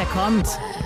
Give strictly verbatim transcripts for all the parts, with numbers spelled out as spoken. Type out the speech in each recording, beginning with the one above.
er kommt.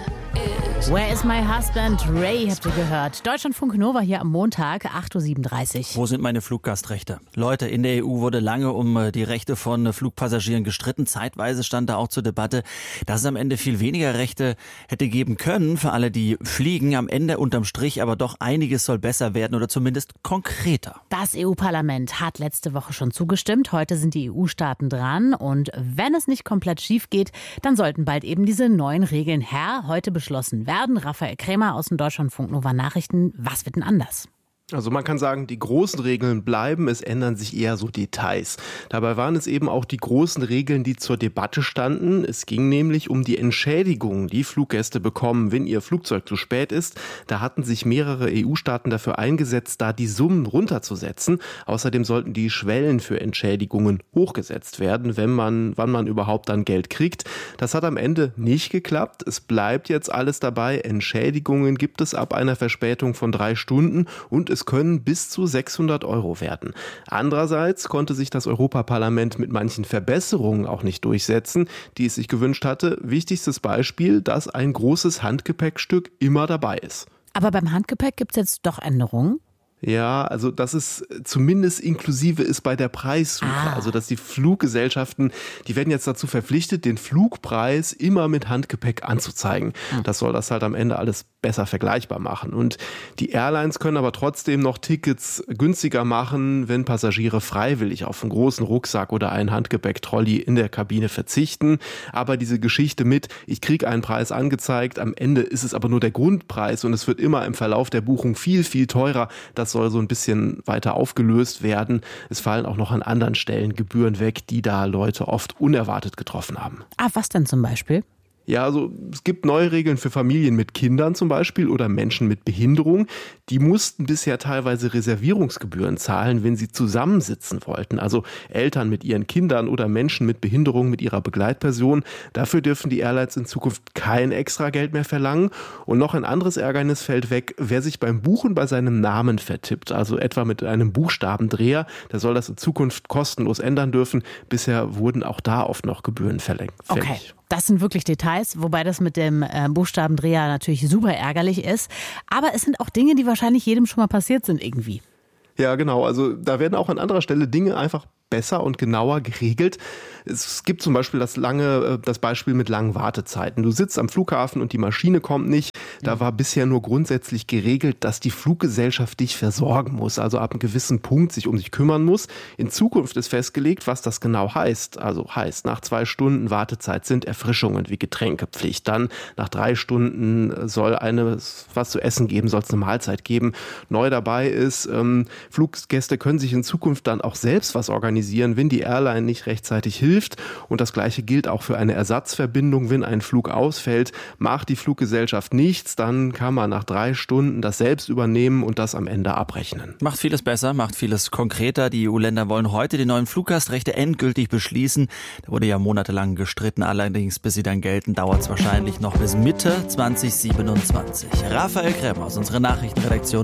Where is my husband? Ray habt ihr gehört. Deutschlandfunk Nova hier am Montag, acht Uhr siebenunddreißig. Wo sind meine Fluggastrechte? Leute, in der E U wurde lange um die Rechte von Flugpassagieren gestritten. Zeitweise stand da auch zur Debatte, dass es am Ende viel weniger Rechte hätte geben können für alle, die fliegen. Am Ende unterm Strich aber doch einiges soll besser werden oder zumindest konkreter. Das E U-Parlament hat letzte Woche schon zugestimmt. Heute sind die E U-Staaten dran. Und wenn es nicht komplett schief geht, dann sollten bald eben diese neuen Regeln her heute beschlossen werden. Raphael Krämer aus den Deutschlandfunk Nova Nachrichten. Was wird denn anders? Also man kann sagen, die großen Regeln bleiben, es ändern sich eher so Details. Dabei waren es eben auch die großen Regeln, die zur Debatte standen. Es ging nämlich um die Entschädigung, die Fluggäste bekommen, wenn ihr Flugzeug zu spät ist. Da hatten sich mehrere E U-Staaten dafür eingesetzt, da die Summen runterzusetzen. Außerdem sollten die Schwellen für Entschädigungen hochgesetzt werden, wenn man, wann man überhaupt dann Geld kriegt. Das hat am Ende nicht geklappt. Es bleibt jetzt alles dabei. Entschädigungen gibt es ab einer Verspätung von drei Stunden und es können bis zu sechshundert Euro werden. Andererseits konnte sich das Europaparlament mit manchen Verbesserungen auch nicht durchsetzen, die es sich gewünscht hatte. Wichtigstes Beispiel, dass ein großes Handgepäckstück immer dabei ist. Aber beim Handgepäck gibt es jetzt doch Änderungen? Ja, also dass es zumindest inklusive ist bei der Preissuche. Ah. Also dass die Fluggesellschaften, die werden jetzt dazu verpflichtet, den Flugpreis immer mit Handgepäck anzuzeigen. Hm. Das soll das halt am Ende alles besser vergleichbar machen. Und die Airlines können aber trotzdem noch Tickets günstiger machen, wenn Passagiere freiwillig auf einen großen Rucksack oder einen Handgepäck-Trolley in der Kabine verzichten. Aber diese Geschichte mit, ich kriege einen Preis angezeigt, am Ende ist es aber nur der Grundpreis und es wird immer im Verlauf der Buchung viel, viel teurer. Das soll so ein bisschen weiter aufgelöst werden. Es fallen auch noch an anderen Stellen Gebühren weg, die da Leute oft unerwartet getroffen haben. Ah, was denn zum Beispiel? Ja, also es gibt neue Regeln für Familien mit Kindern zum Beispiel oder Menschen mit Behinderung. Die mussten bisher teilweise Reservierungsgebühren zahlen, wenn sie zusammensitzen wollten. Also Eltern mit ihren Kindern oder Menschen mit Behinderung mit ihrer Begleitperson. Dafür dürfen die Airlines in Zukunft kein extra Geld mehr verlangen. Und noch ein anderes Ärgernis fällt weg, wer sich beim Buchen bei seinem Namen vertippt. Also etwa mit einem Buchstabendreher, der soll das in Zukunft kostenlos ändern dürfen. Bisher wurden auch da oft noch Gebühren fällig. Okay. Das sind wirklich Details, wobei das mit dem äh, Buchstabendreher natürlich super ärgerlich ist. Aber es sind auch Dinge, die wahrscheinlich jedem schon mal passiert sind irgendwie. Ja, genau. Also da werden auch an anderer Stelle Dinge einfach besser und genauer geregelt. Es gibt zum Beispiel das lange, das Beispiel mit langen Wartezeiten. Du sitzt am Flughafen und die Maschine kommt nicht. Da war bisher nur grundsätzlich geregelt, dass die Fluggesellschaft dich versorgen muss, also ab einem gewissen Punkt sich um dich kümmern muss. In Zukunft ist festgelegt, was das genau heißt. Also heißt, nach zwei Stunden Wartezeit sind Erfrischungen wie Getränkepflicht. Dann nach drei Stunden soll eine, was zu essen geben, soll es eine Mahlzeit geben. Neu dabei ist, ähm, Fluggäste können sich in Zukunft dann auch selbst was organisieren, wenn die Airline nicht rechtzeitig hilft. Und das Gleiche gilt auch für eine Ersatzverbindung. Wenn ein Flug ausfällt, macht die Fluggesellschaft nichts, dann kann man nach drei Stunden das selbst übernehmen und das am Ende abrechnen. Macht vieles besser, macht vieles konkreter. Die E U-Länder wollen heute die neuen Fluggastrechte endgültig beschließen. Da wurde ja monatelang gestritten. Allerdings, bis sie dann gelten, dauert es wahrscheinlich noch bis Mitte zwanzig siebenundzwanzig. Raphael Krämer aus unserer Nachrichtenredaktion.